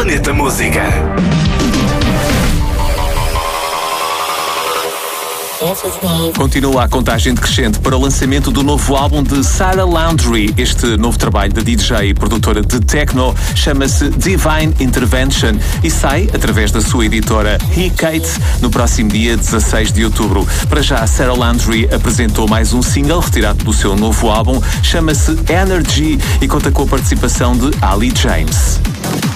Planeta Música. Continua a contagem decrescente para o lançamento do novo álbum de Sarah Laundry. Este novo trabalho da DJ e produtora de techno chama-se Divine Intervention e sai através da sua editora He-Kate no próximo dia 16 de outubro. Para já, Sarah Laundry apresentou mais um single retirado do seu novo álbum, chama-se Energy e conta com a participação de Ali James.